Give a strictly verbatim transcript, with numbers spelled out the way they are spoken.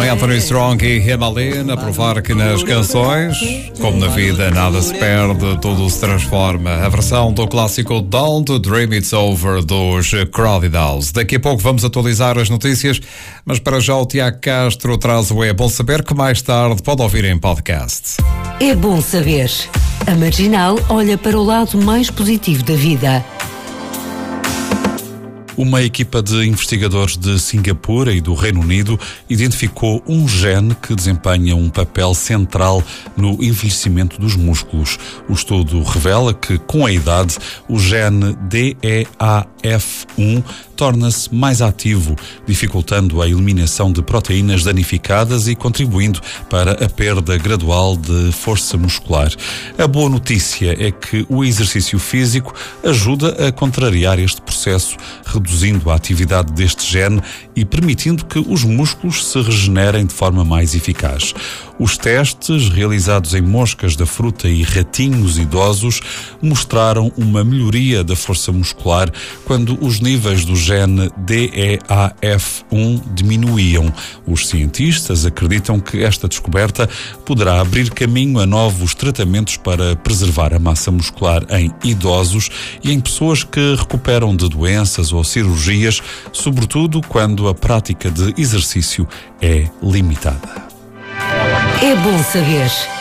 Anthony Strong e Himalaya a provar que nas canções, como na vida, nada se perde, tudo se transforma. A versão do clássico Down to Dream It's Over dos Crowded House. Daqui a pouco vamos atualizar as notícias, mas para já o Tiago Castro traz o É Bom Saber, que mais tarde pode ouvir em podcast. É bom saber. A Marginal olha para o lado mais positivo da vida. Uma equipa de investigadores de Singapura e do Reino Unido identificou um gene que desempenha um papel central no envelhecimento dos músculos. O estudo revela que, com a idade, o gene D E A F um torna-se mais ativo, dificultando a eliminação de proteínas danificadas e contribuindo para a perda gradual de força muscular. A boa notícia é que o exercício físico ajuda a contrariar este processo, reduzindo a atividade deste gene e permitindo que os músculos se regenerem de forma mais eficaz. Os testes realizados em moscas da fruta e ratinhos idosos mostraram uma melhoria da força muscular quando os níveis do gene D E A F um diminuíam. Os cientistas acreditam que esta descoberta poderá abrir caminho a novos tratamentos para preservar a massa muscular em idosos e em pessoas que recuperam de doenças ou cirurgias, sobretudo quando a prática de exercício é limitada. É bom saber.